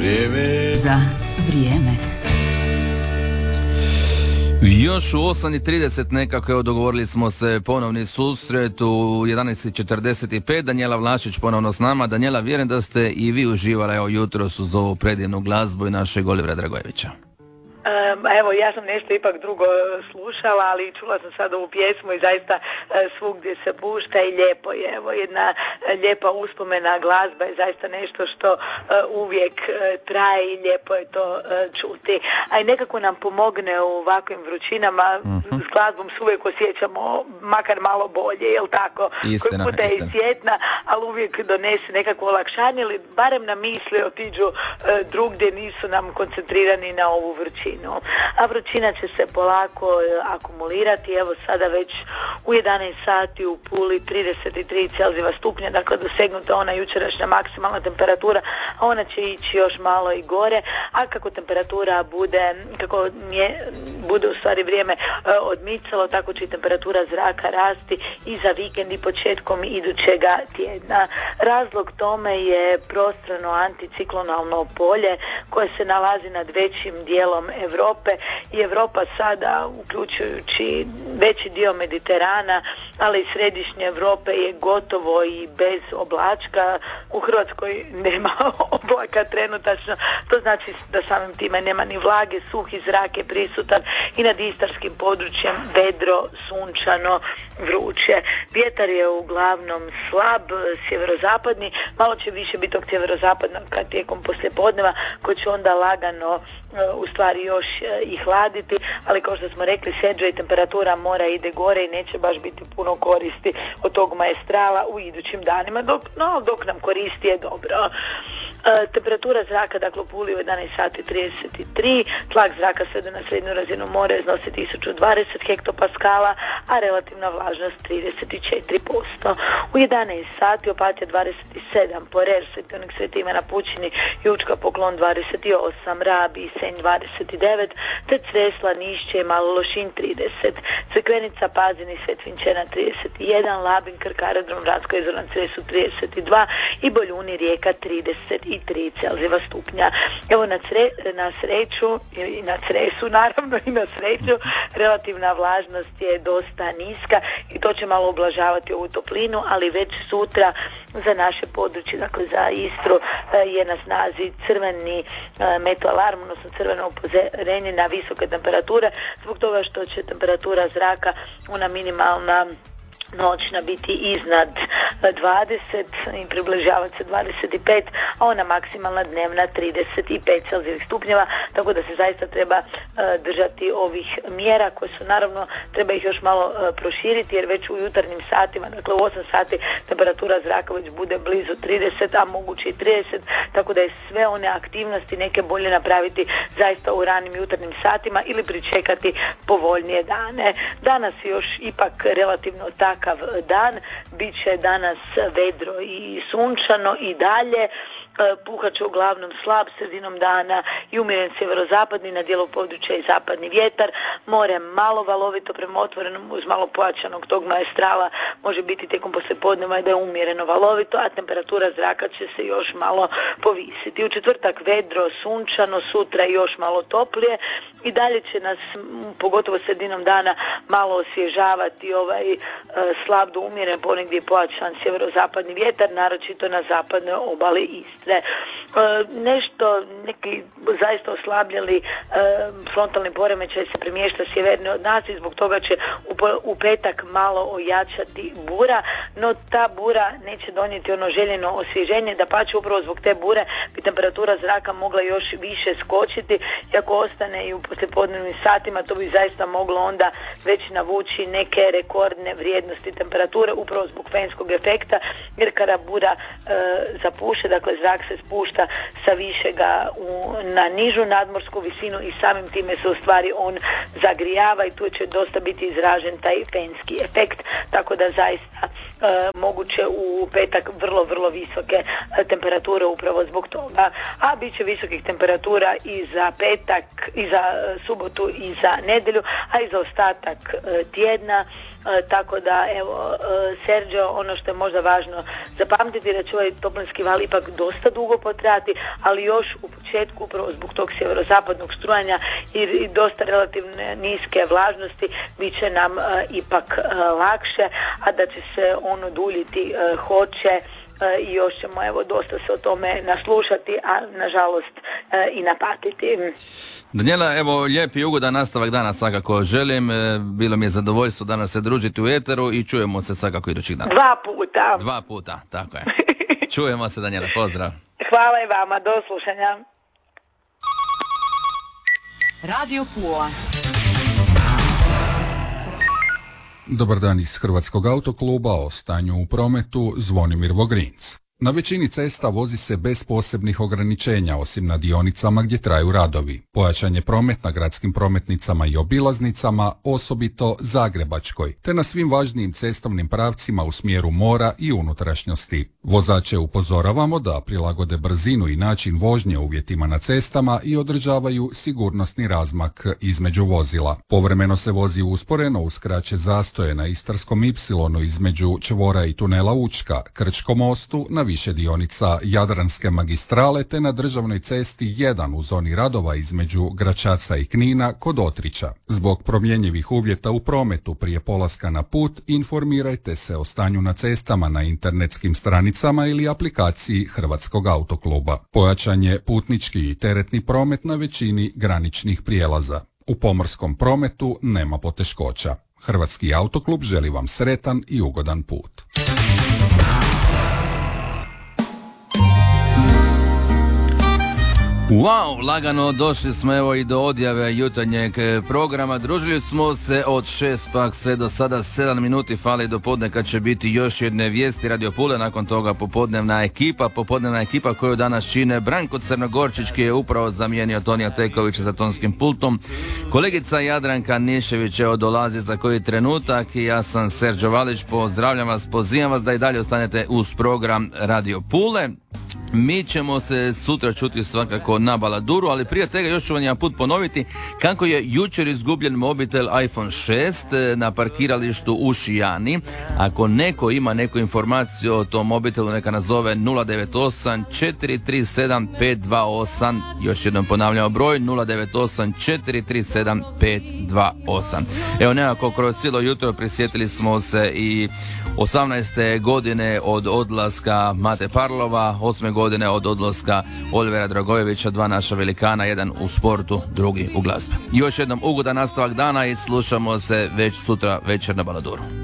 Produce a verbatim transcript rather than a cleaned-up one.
Vrijeme za vrijeme. Još u osam i trideset nekako, evo, dogovorili smo se ponovni susret u jedanaest i četrdeset pet. Danijela Vlašić ponovno s nama. Danijela, vjerujem da ste i vi uživala, evo, jutros uz ovu predivnu glazbu i našeg Olivera Dragojevića. Um, evo, ja sam nešto ipak drugo slušala, ali čula sam sad ovu pjesmu i zaista uh, svugdje se pušta i lijepo je. Evo, jedna uh, lijepa uspomena, glazba je zaista nešto što uh, uvijek uh, traje i lijepo je to uh, čuti. A i nekako nam pomogne u ovakvim vrućinama, uh-huh. S glazbom se uvijek osjećamo makar malo bolje, jel tako? Istina, koji puta je sjetna, ali uvijek donese nekako olakšanje ili barem na misli otiđu uh, drugdje, nisu nam koncentrirani na ovu vrućinu. A vrućina će se polako akumulirati, evo sada već u jedanaest sati u Puli trideset tri Celzijeva stupnja, dakle dosegnuta ona jučerašnja maksimalna temperatura, a ona će ići još malo i gore, a kako temperatura bude, kako nje, bude u stvari vrijeme e, odmicalo, tako će i temperatura zraka rasti i za vikend i početkom idućega tjedna. Razlog tome je prostrano anticiklonalno polje koje se nalazi nad većim dijelom Europe i Europa sada, uključujući veći dio Mediterana, ali i središnje Europe, je gotovo i bez oblačka. U Hrvatskoj nema oblaka trenutačno, to znači da samim time nema ni vlage, suhi zrak je prisutan i nad istarskim područjem vedro, sunčano, vruće. Vjetar je uglavnom slab, sjeverozapadni, malo će više biti tog sjeverozapadnog kad tijekom poslijepodneva, koji će onda lagano u stvari još i hladiti, ali kao što smo rekli, sjeđa i temperatura mora ide gore i neće baš biti puno koristi od tog maestrala u idućim danima, dok, no, dok nam koristi je dobro. E, temperatura zraka, dakle u Puli u jedanaest sati trideset tri, tlak zraka sve na srednju razinu mora iznosi tisuću dvadeset hektopaskala, a relativna vlažnost trideset četiri posto. U jedanaest sati Opatija dvadeset sedam, Poreč, Sveti Onik, Sveti Ivan na Pučini i Učka Poklon dvadeset osam, Rab i Senj dvadeset devet, te Cres, Lanišće i Malo Lošinj trideset, Crkvenica, Pazin i Svetvinčena trideset jedan, Labin, Krk, Aerodrom, Ratsko jezero na Cresu trideset dva i Boljuni, Rijeka trideset tri Celzijeva stupnja. Evo na, cre, na sreću i na Cresu naravno i na sreću relativna vlažnost je dosta niska i to će malo ublažavati ovu toplinu, ali već sutra za naše područje, dakle za Istru, je na snazi crveni meteoalarm, odnosno crveno upozorenje na visoke temperature, zbog toga što će temperatura zraka, ona minimalna noćna, biti iznad dvadeset i približavati se dvadeset pet, a ona maksimalna dnevna trideset pet Celzijevih stupnjeva, tako da se zaista treba uh, držati ovih mjera koje su, naravno, treba ih još malo uh, proširiti, jer već u jutarnjim satima, dakle u osam sati temperatura zraka već bude blizu trideset, a moguće i trideset, tako da je sve one aktivnosti neke bolje napraviti zaista u ranim jutarnjim satima ili pričekati povoljnije dane. Danas je još ipak relativno tak dan, bit će danas vedro i sunčano i dalje, puhat će uglavnom slab sredinom dana i umjeren sjeverozapadni, na dijelu područja i zapadni vjetar, more malo valovito prema otvorenom uz malo pojačanog tog maestrala, može biti tijekom poslijepodneva da je umjereno valovito, a temperatura zraka će se još malo povisiti. U četvrtak vedro, sunčano, sutra još malo toplije i dalje će nas, pogotovo sredinom dana, malo osvježavati ovaj uh, slab do umjeren, ponegdje pojačan sjeverozapadni vjetar, naročito na zapadnoj obali Istre. E, nešto, neki zaista oslabljali e, frontalni poremećaj se premješta sjeverne od nas i zbog toga će u, u petak malo ojačati bura, no ta bura neće donijeti ono željeno osvježenje, da pače upravo zbog te bure bi temperatura zraka mogla još više skočiti i ako ostane i u poslijepodnevnim satima, to bi zaista moglo onda već navući neke rekordne vrijednosti temperature upravo zbog fenskog efekta, jer kada bura e, zapuše, dakle zrak se spušta sa višega u, na nižu nadmorsku visinu i samim time se u stvari on zagrijava i tu će dosta biti izražen taj fenski efekt, tako da zaista e, moguće u petak vrlo, vrlo visoke e, temperature upravo zbog toga. A bit će visokih temperatura i za petak, i za e, subotu, i za nedjelju, a i za ostatak e, tjedna. E, tako da, evo, e, Sergio, ono što je možda važno zapamtiti, da će ovaj toplinski val ipak dosta dugo potrajati, ali još u početku početku, upravo zbog tog sjeverozapadnog strujanja i, i dosta relativne niske vlažnosti, bit će nam uh, ipak uh, lakše, a da će se ono duljiti uh, hoće uh, i još ćemo evo dosta se o tome naslušati, a nažalost uh, i napatiti. Daniela, evo, lijep i ugodan nastavak dana svakako želim. Bilo mi je zadovoljstvo danas se družiti u eteru i čujemo se svakako idućih dana. Dva puta. Dva puta, tako je. Čujemo se, Daniela, pozdrav. Hvala i vama, do slušanja. Radio Pula. Dobar dan iz Hrvatskog autokluba, o stanju u prometu Zvonimir Vogrinc. Na većini cesta vozi se bez posebnih ograničenja, osim na dionicama gdje traju radovi. Pojačan je promet na gradskim prometnicama i obilaznicama, osobito Zagrebačkoj, te na svim važnijim cestovnim pravcima u smjeru mora i unutrašnjosti. Vozače upozoravamo da prilagode brzinu i način vožnje uvjetima na cestama i održavaju sigurnosni razmak između vozila. Povremeno se vozi usporeno uz kraće zastoje na Istarskom ipsilonu između čvora i tunela Učka, Krčkom mostu, na više dionica Jadranske magistrale te na državnoj cesti jedan u zoni radova između Gračaca i Knina kod Otrića. Zbog promjenjivih uvjeta u prometu prije polaska na put informirajte se o stanju na cestama na internetskim stranicama ili aplikaciji Hrvatskog autokluba. Pojačan je putnički i teretni promet na većini graničnih prijelaza. U pomorskom prometu nema poteškoća. Hrvatski autoklub želi vam sretan i ugodan put. Wow, lagano došli smo evo i do odjave jutarnjeg programa. Družili smo se od šest pak sve do sada sedam minuti, fali do podne kad će biti još jedne vijesti Radio Pule, nakon toga popodnevna ekipa, popodnevna ekipa koju danas čine Branko Crnogorčić, ki je upravo zamijenio Tonija Tekovića za tonskim pultom. Kolegica Jadranka Nišević evo dolazi za koji trenutak i ja sam Serđo Valić, pozdravljam vas, pozivam vas da i dalje ostanete uz program Radio Pule. Mi ćemo se sutra čuti svakako na Baladuru, ali prije svega još ću vam jedan put ponoviti kako je jučer izgubljen mobitel iPhone šest na parkiralištu u Šijani. Ako neko ima neku informaciju o tom mobitelu, neka nazove nula devet osam četiri tri sedam pet dva osam. Još jednom ponavljamo broj nula devet osam četiri tri sedam pet dva osam. Evo nekako kroz cijelo jutro prisjetili smo se i osamnaeste godine od odlaska Mate Parlova, osme godine od odlaska Olivera Dragojevića, dva naša velikana, jedan u sportu, drugi u glazbi. Još jednom ugodan nastavak dana i slušamo se već sutra večer na Baladuru.